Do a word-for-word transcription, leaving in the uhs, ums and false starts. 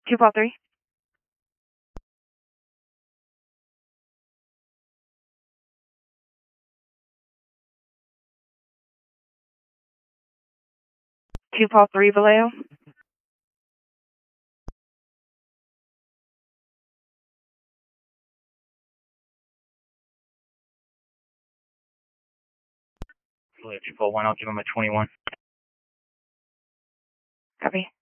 two Paul three. two Paul three, Vallejo. two Paul one, I'll give him a twenty-one. Copy.